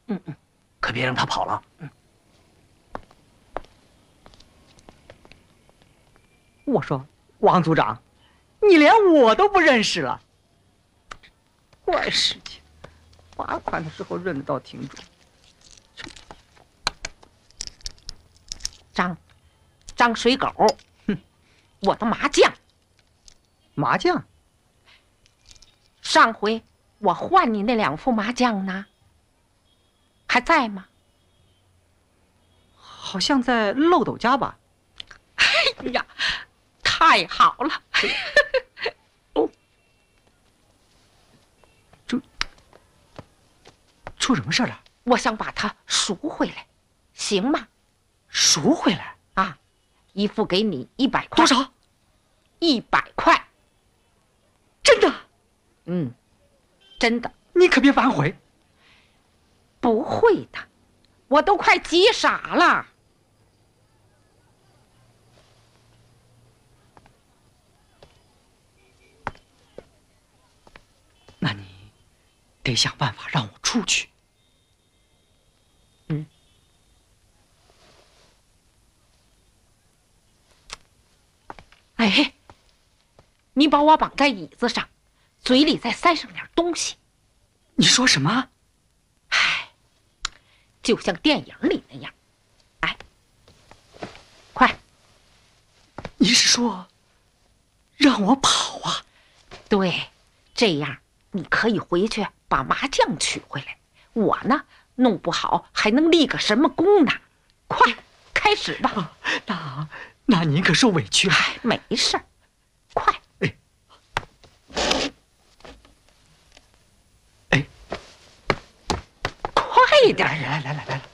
可别让他跑了。 我说，王组长，你连我都不认识了，怪事情。罚款的时候认得到挺准。 张水狗，哼，我的麻将。 麻将？ 上回我换你那2副麻将呢，还在吗？ 好像在漏斗家吧。 哎呀，太好了！ 出什么事了？ 我想把它赎回来，行吗？ 赎回来啊！一副给你100块。 多少 ？100块。 真的？ 真的。 你可别反悔。 不会的，我都快急傻了。 那你得想办法让我出去。 哎，你把我绑在椅子上，嘴里再塞上点东西。 你说什么？ 哎，就像电影里那样。哎，快！ 你是说让我跑啊？ 对，这样你可以回去把麻将取回来。我呢，弄不好还能立个什么功呢。快，开始吧。 那您可受委屈了。 哎，没事儿，快。快点！ 来，